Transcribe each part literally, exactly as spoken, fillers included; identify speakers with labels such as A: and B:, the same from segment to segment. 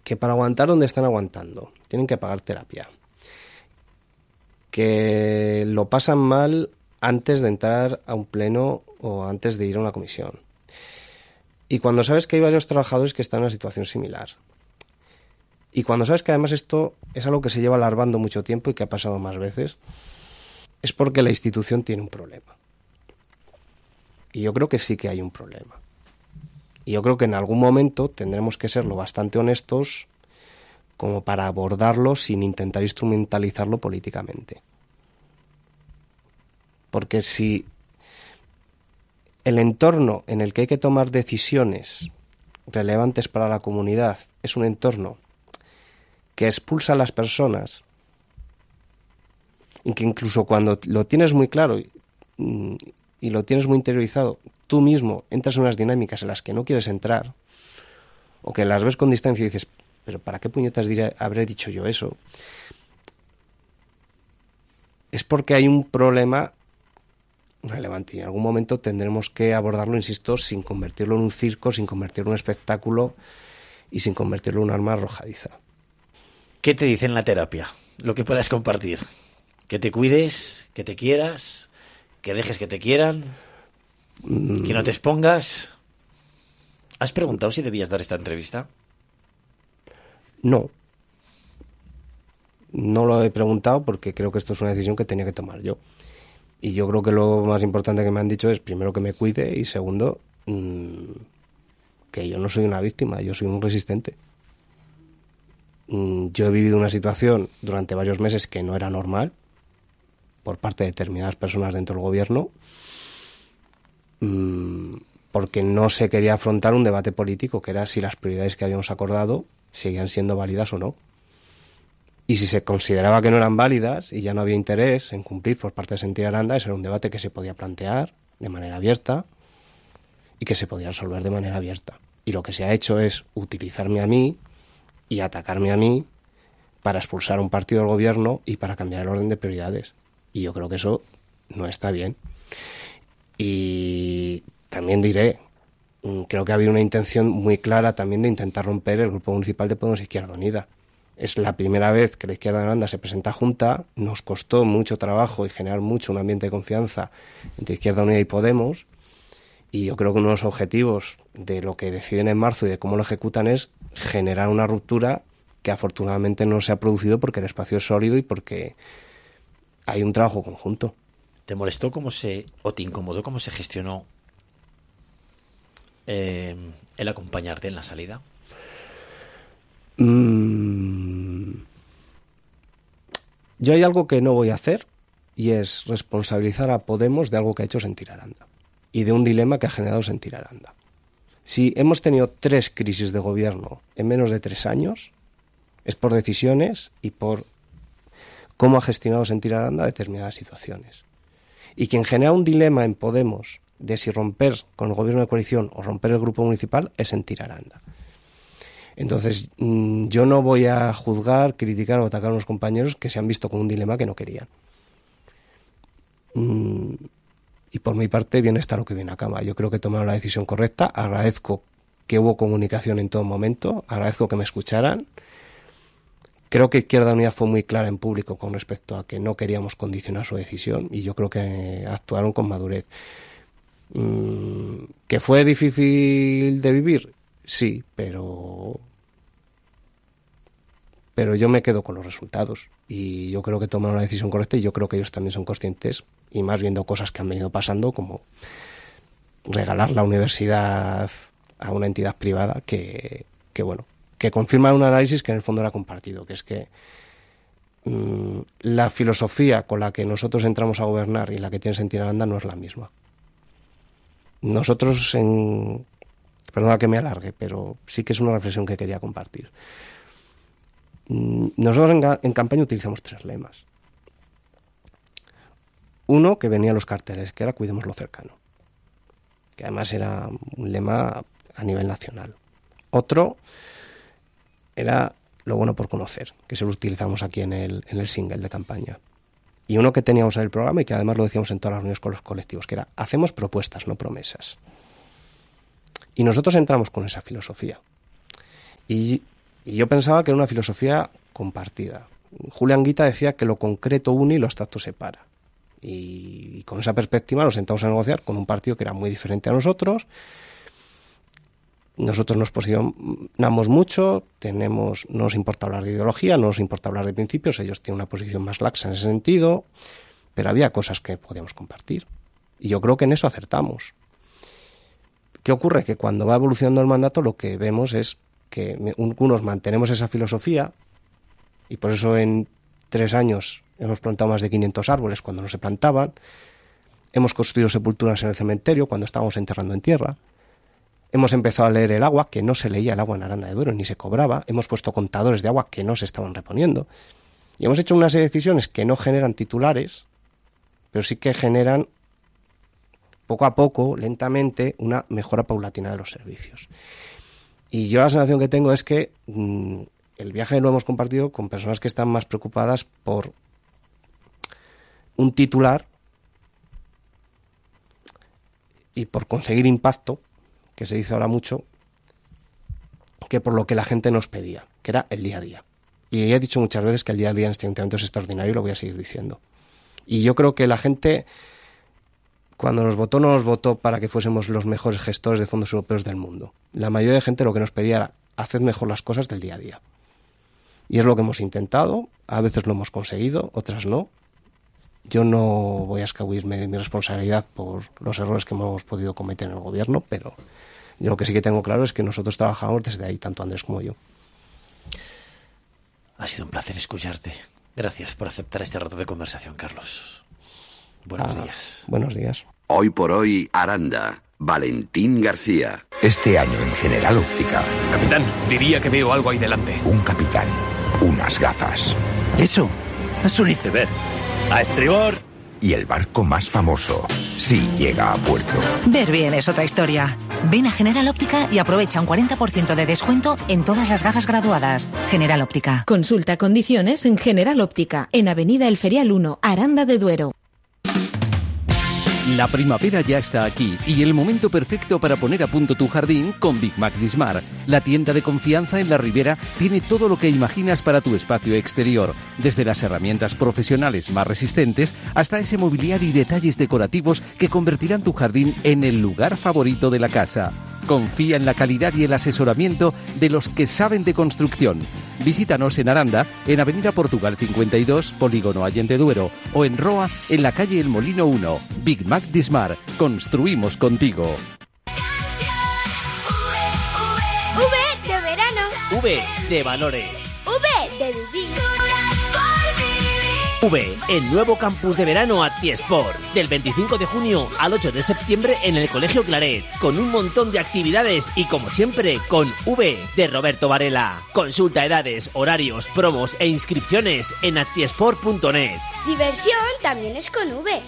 A: que para aguantar donde están aguantando tienen que pagar terapia, que lo pasan mal antes de entrar a un pleno o antes de ir a una comisión. Y cuando sabes que hay varios trabajadores que están en una situación similar. Y cuando sabes que además esto es algo que se lleva alargando mucho tiempo y que ha pasado más veces, es porque la institución tiene un problema. Y yo creo que sí que hay un problema. Y yo creo que en algún momento tendremos que ser lo bastante honestos como para abordarlo sin intentar instrumentalizarlo políticamente. Porque si el entorno en el que hay que tomar decisiones relevantes para la comunidad es un entorno que expulsa a las personas y que incluso cuando lo tienes muy claro y, y lo tienes muy interiorizado, tú mismo entras en unas dinámicas en las que no quieres entrar o que las ves con distancia y dices, pero ¿para qué puñetas diré, habré dicho yo eso? Es porque hay un problema relevante y en algún momento tendremos que abordarlo, insisto, sin convertirlo en un circo, sin convertirlo en un espectáculo y sin convertirlo en un arma arrojadiza.
B: ¿Qué te dice en la terapia? Lo que puedas compartir. Que te cuides, que te quieras, que dejes que te quieran, mm. que no te expongas. ¿Has preguntado si debías dar esta entrevista?
A: No. No lo he preguntado porque creo que esto es una decisión que tenía que tomar yo. Y yo creo que lo más importante que me han dicho es, primero, que me cuide y segundo, mmm, que yo no soy una víctima, yo soy un resistente. Mm, yo he vivido una situación durante varios meses que no era normal por parte de determinadas personas dentro del gobierno, mmm, porque no se quería afrontar un debate político, que era si las prioridades que habíamos acordado seguían siendo válidas o no. Y si se consideraba que no eran válidas y ya no había interés en cumplir por parte de Sentir Aranda, eso era un debate que se podía plantear de manera abierta y que se podía resolver de manera abierta. Y lo que se ha hecho es utilizarme a mí y atacarme a mí para expulsar a un partido del gobierno y para cambiar el orden de prioridades. Y yo creo que eso no está bien. Y también diré, creo que ha habido una intención muy clara también de intentar romper el grupo municipal de Podemos Izquierda Unida. Es la primera vez que la Izquierda Aranda se presenta junta, nos costó mucho trabajo y generar mucho un ambiente de confianza entre Izquierda Unida y Podemos, y yo creo que uno de los objetivos de lo que deciden en marzo y de cómo lo ejecutan es generar una ruptura que afortunadamente no se ha producido porque el espacio es sólido y porque hay un trabajo conjunto.
B: ¿Te molestó cómo se, o te incomodó cómo se gestionó eh, el acompañarte en la salida?
A: Mm. Yo hay algo que no voy a hacer y es responsabilizar a Podemos de algo que ha hecho Sentir Aranda y de un dilema que ha generado Sentir Aranda. Si hemos tenido tres crisis de gobierno en menos de tres años, es por decisiones y por cómo ha gestionado Sentir Aranda determinadas situaciones. Y quien genera un dilema en Podemos de si romper con el gobierno de coalición o romper el grupo municipal es Sentir Aranda. Entonces, yo no voy a juzgar, criticar o atacar a unos compañeros que se han visto con un dilema que no querían. Y por mi parte, bien está lo que viene a cama. Yo creo que he tomado la decisión correcta. Agradezco que hubo comunicación en todo momento. Agradezco que me escucharan. Creo que Izquierda Unida fue muy clara en público con respecto a que no queríamos condicionar su decisión y yo creo que actuaron con madurez. ¿Que fue difícil de vivir? Sí, pero... pero yo me quedo con los resultados y yo creo que tomaron la decisión correcta y yo creo que ellos también son conscientes y más viendo cosas que han venido pasando como regalar la universidad a una entidad privada que, que bueno, que confirma un análisis que en el fondo era compartido, que es que mmm, la filosofía con la que nosotros entramos a gobernar y la que tiene Sentir Aranda no es la misma. Nosotros en... Perdona que me alargue, pero sí que es una reflexión que quería compartir. Nosotros en, en campaña utilizamos tres lemas. Uno que venía en los carteles, que era cuidemos lo cercano, que además era un lema a nivel nacional. Otro era lo bueno por conocer, que se lo utilizamos aquí en el, en el single de campaña. Y uno que teníamos en el programa y que además lo decíamos en todas las reuniones con los colectivos, que era hacemos propuestas, no promesas. Y nosotros entramos con esa filosofía. Y Y yo pensaba que era una filosofía compartida. Julián Guita decía que lo concreto une y lo abstracto separa. Y, y con esa perspectiva nos sentamos a negociar con un partido que era muy diferente a nosotros. Nosotros nos posicionamos mucho, tenemos, no nos importa hablar de ideología, no nos importa hablar de principios, ellos tienen una posición más laxa en ese sentido, pero había cosas que podíamos compartir. Y yo creo que en eso acertamos. ¿Qué ocurre? Que cuando va evolucionando el mandato lo que vemos es que unos mantenemos esa filosofía y por eso en tres años hemos plantado más de quinientos árboles cuando no se plantaban, hemos construido sepulturas en el cementerio cuando estábamos enterrando en tierra, hemos empezado a leer el agua, que no se leía el agua en Aranda de Duero ni se cobraba, hemos puesto contadores de agua que no se estaban reponiendo y hemos hecho una serie de decisiones que no generan titulares, pero sí que generan poco a poco, lentamente, una mejora paulatina de los servicios. Y yo la sensación que tengo es que mmm, el viaje lo hemos compartido con personas que están más preocupadas por un titular y por conseguir impacto, que se dice ahora mucho, que por lo que la gente nos pedía, que era el día a día. Y he dicho muchas veces que el día a día en este ayuntamiento es extraordinario y lo voy a seguir diciendo. Y yo creo que la gente, cuando nos votó, no nos votó para que fuésemos los mejores gestores de fondos europeos del mundo. La mayoría de gente lo que nos pedía era hacer mejor las cosas del día a día. Y es lo que hemos intentado, a veces lo hemos conseguido, otras no. Yo no voy a escabuirme de mi responsabilidad por los errores que hemos podido cometer en el gobierno, pero yo lo que sí que tengo claro es que nosotros trabajamos desde ahí, tanto Andrés como yo.
B: Ha sido un placer escucharte. Gracias por aceptar este rato de conversación, Carlos. Buenos ah, días.
A: Buenos días.
C: Hoy por hoy, Aranda. Valentín García.
D: Este año en General Óptica.
E: Capitán, diría que veo algo ahí delante.
D: Un capitán. Unas gafas.
E: Eso es un iceberg. A estribor.
D: Y el barco más famoso. Sí llega a puerto.
F: Ver bien es otra historia. Ven a General Óptica y aprovecha un cuarenta por ciento de descuento en todas las gafas graduadas. General Óptica.
G: Consulta condiciones en General Óptica, en Avenida El Ferial uno, Aranda de Duero.
H: La primavera ya está aquí y el momento perfecto para poner a punto tu jardín con Big Mac Dismar. La tienda de confianza en la Ribera tiene todo lo que imaginas para tu espacio exterior, desde las herramientas profesionales más resistentes hasta ese mobiliario y detalles decorativos que convertirán tu jardín en el lugar favorito de la casa. Confía en la calidad y el asesoramiento de los que saben de construcción. Visítanos en Aranda, en Avenida Portugal cincuenta y dos, Polígono Allende Duero, o en Roa, en la calle El Molino uno. Big Mac Dismar. Construimos contigo.
I: V de verano.
J: V de valores.
I: V de vivir.
J: V, el nuevo campus de verano Actiesport, del veinticinco de junio al ocho de septiembre en el Colegio Claret, con un montón de actividades y como siempre con V de Roberto Varela. Consulta edades, horarios, promos e inscripciones en actiesport punto net.
I: Diversión también es con V.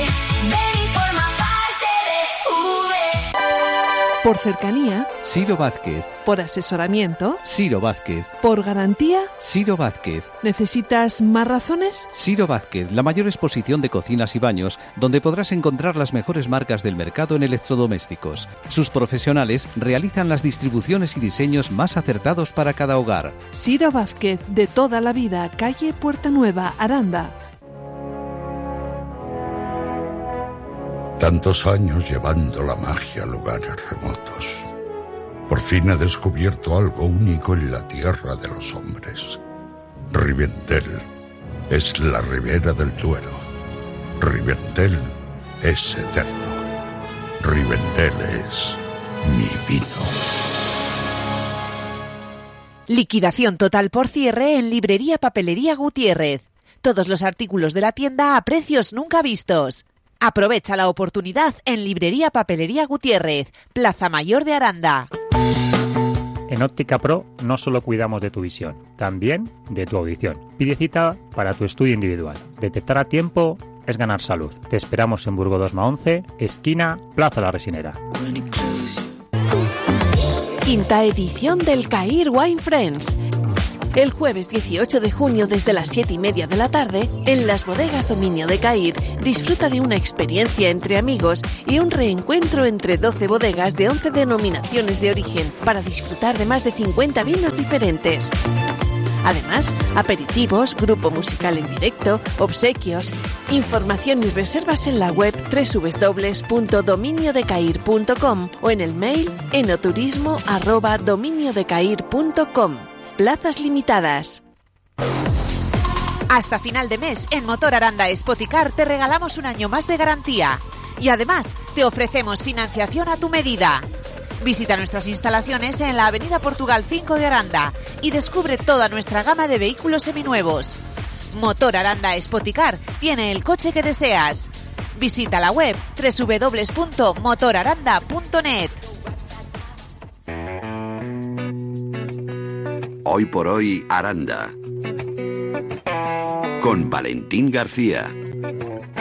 K: Por cercanía,
L: Ciro Vázquez.
K: Por asesoramiento,
L: Ciro Vázquez.
K: Por garantía,
L: Ciro Vázquez.
K: ¿Necesitas más razones?
L: Ciro Vázquez, la mayor exposición de cocinas y baños, donde podrás encontrar las mejores marcas del mercado en electrodomésticos. Sus profesionales realizan las distribuciones y diseños más acertados para cada hogar.
K: Ciro Vázquez, de toda la vida, calle Puerta Nueva, Aranda.
M: Tantos años llevando la magia a lugares remotos. Por fin he descubierto algo único en la tierra de los hombres. Rivendell es la ribera del Duero. Rivendell es eterno. Rivendell es mi vino.
N: Liquidación total por cierre en Librería Papelería Gutiérrez. Todos los artículos de la tienda a precios nunca vistos. Aprovecha la oportunidad en Librería Papelería Gutiérrez, Plaza Mayor de Aranda.
O: En Óptica Pro no solo cuidamos de tu visión, también de tu audición. Pide cita para tu estudio individual. Detectar a tiempo es ganar salud. Te esperamos en Burgo dos once, esquina Plaza La Resinera.
P: Quinta edición del Cair Wine Friends.
K: El jueves dieciocho de junio desde las siete y media de la tarde, en las bodegas Dominio de Cair, disfruta de una experiencia entre amigos y un reencuentro entre doce bodegas de once denominaciones de origen para disfrutar de más de cincuenta vinos diferentes. Además, aperitivos, grupo musical en directo, obsequios. Información y reservas en la web doble u doble u doble u punto dominio de cair punto com o en el mail enoturismo arroba dominio de cair punto com. Plazas limitadas.
N: Hasta final de mes, en Motor Aranda Spoticar te regalamos un año más de garantía. Y además, te ofrecemos financiación a tu medida. Visita nuestras instalaciones en la Avenida Portugal cinco de Aranda y descubre toda nuestra gama de vehículos seminuevos. Motor Aranda Spoticar tiene el coche que deseas. Visita la web doble u doble u doble u punto motor aranda punto net.
C: Hoy por hoy, Aranda. Con Valentín García.